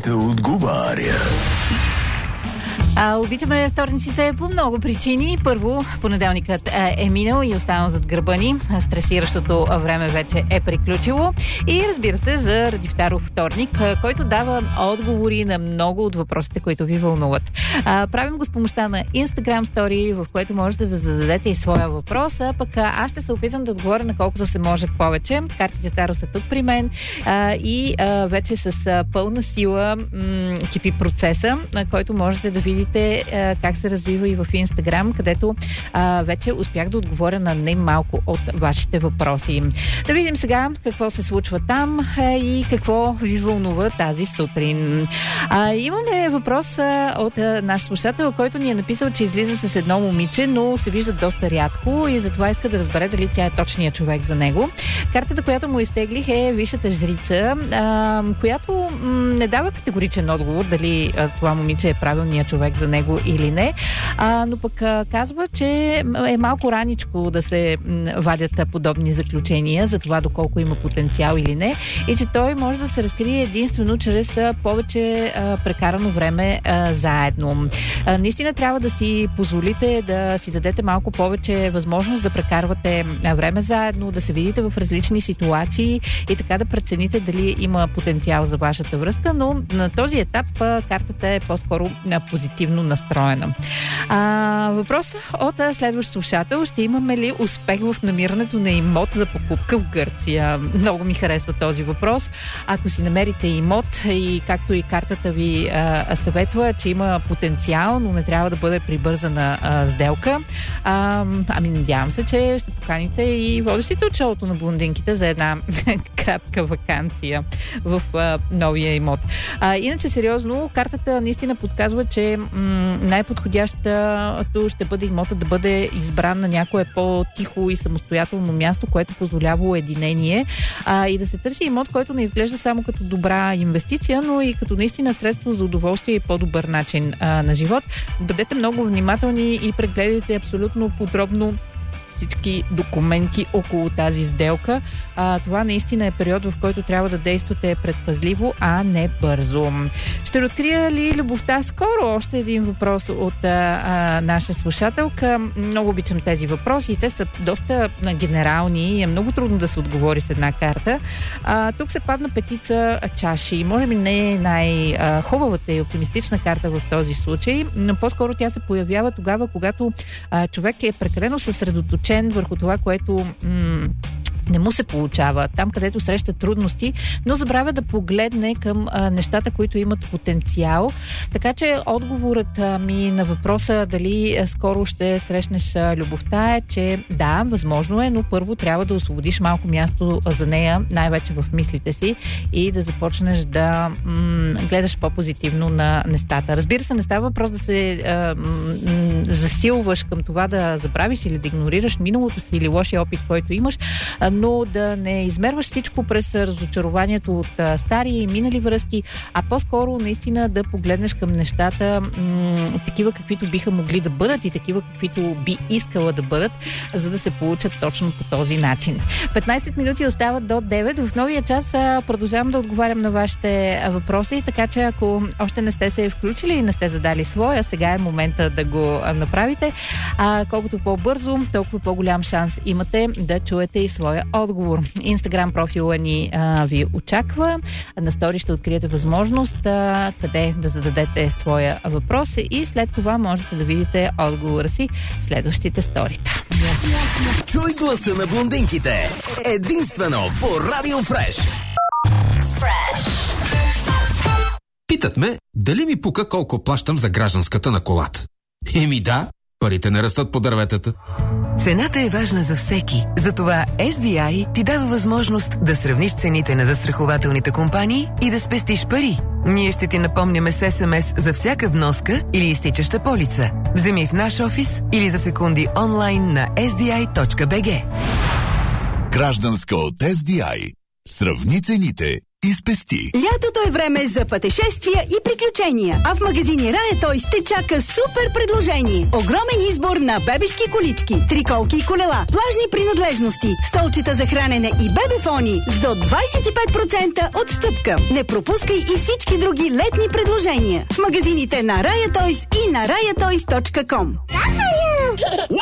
Блондинките отговарят. Обичаме вторниците по много причини. Първо, понеделникът е минал и останал зад гърба ни. Стресиращото време вече е приключило. И разбира се, заради вторник, който дава отговори на много от въпросите, които ви вълнуват. Правим го с помощта на Instagram Story, в което можете да зададете и своя въпрос. Пък аз ще се опитам да отговоря на колкото се може повече. Картите Таро са тук при мен и вече с пълна сила кипи процеса, на който можете да видите как се развива и в Инстаграм, където вече успях да отговоря на немалко от вашите въпроси. Да видим сега какво се случва там и какво ви вълнува тази сутрин. Имаме въпрос от наш слушател, който ни е написал, че излиза с едно момиче, но се вижда доста рядко и затова иска да разбере дали тя е точният човек за него. Картата, която му изтеглих, е Висшата жрица, която не дава категоричен отговор дали това момиче е правилният човек за него или не, но пък казва, че е малко раничко да се вадят подобни заключения за това доколко има потенциал или не и че той може да се разкрие единствено чрез повече прекарано време заедно. Наистина трябва да си позволите да си дадете малко повече възможност да прекарвате време заедно, да се видите в различни ситуации и така да прецените дали има потенциал за вашата връзка, но на този етап картата е по-скоро позитивно настроена. Въпрос от следващ слушател: ще имаме ли успех в намирането на имот за покупка в Гърция? Много ми харесва този въпрос. Ако си намерите имот и както и картата ви съветва, че има потенциал, но не трябва да бъде прибързана сделка, надявам се, че ще поканите и водещите от шоуто на блондинките за една кратка ваканция в новия имот. Иначе сериозно, картата наистина подсказва, че най-подходящото ще бъде имотът да бъде избран на някое по-тихо и самостоятелно място, което позволява уединение, и да се търси имот, който не изглежда само като добра инвестиция, но и като наистина средство за удоволствие и по-добър начин на живот. Бъдете много внимателни и прегледайте абсолютно подробно всички документи около тази сделка. Това наистина е период, в който трябва да действате предпазливо, а не бързо. Ще разкрия ли любовта скоро? Още един въпрос от наша слушателка. Много обичам тези въпроси. Те са доста генерални и е много трудно да се отговори с една карта. Тук се падна петица чаши. Може би не е най-хубавата и оптимистична карта в този случай, но по-скоро тя се появява тогава, когато човек е прекалено съсредоточен върху това, което не му се получава, там където среща трудности, но забравя да погледне към нещата, които имат потенциал. Така че отговорът ми на въпроса дали скоро ще срещнеш любовта е, че да, възможно е, но първо трябва да освободиш малко място за нея, най-вече в мислите си, и да започнеш да гледаш по-позитивно на нещата. Разбира се, не става въпрос да се засилваш към това да забравиш или да игнорираш миналото си или лошия опит, който имаш, но да не измерваш всичко през разочарованието от стари и минали връзки, а по-скоро наистина да погледнеш към нещата такива, каквито биха могли да бъдат и такива, каквито би искала да бъдат, за да се получат точно по този начин. 15 минути остават до 9. В новия час продължавам да отговарям на вашите въпроси, така че ако още не сте се включили и не сте задали своя, сега е момента да го направите. Колкото по-бързо, толкова по-голям шанс имате да чуете и своя отговор. Инстаграм профила ни ви очаква. На стори ще откриете възможност къде да зададете своя въпрос и след това можете да видите отговора си в следващите сторита. Чуй гласа на блондинките единствено по Радио Фреш. Питат ме дали ми пука колко плащам за гражданската на колата. Еми да, парите не растат по дърветата. Цената е важна за всеки. Затова SDI ти дава възможност да сравниш цените на застрахователните компании и да спестиш пари. Ние ще ти напомняме с SMS за всяка вноска или изтичаща полица. Вземи в наш офис или за секунди онлайн на sdi.bg. Гражданска от SDI. Сравни цените и спести. Лятото е време за пътешествия и приключения. А в магазини Рая Тойс те чака супер предложение. Огромен избор на бебешки колички, триколки и колела, плажни принадлежности, столчета за хранене и бебефони с до 25% отстъпка. Не пропускай и всички други летни предложения в магазините на Raya Toys и на rayatoys.com.